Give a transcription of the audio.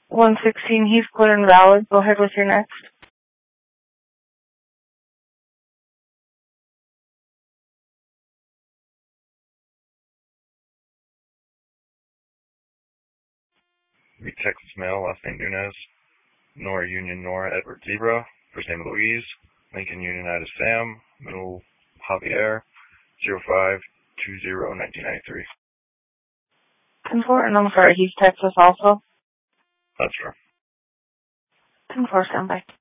116 Heathwood Invalid. Go ahead with your next. Read Texas Mail, last name Nunez. Nora Union Nora Edward Zebra. First name Louise. Lincoln Union Ida Sam. Middle Javier. 0520-1993. Confortant, I'm sorry, he's Texas also? That's right. 10-4, stand by.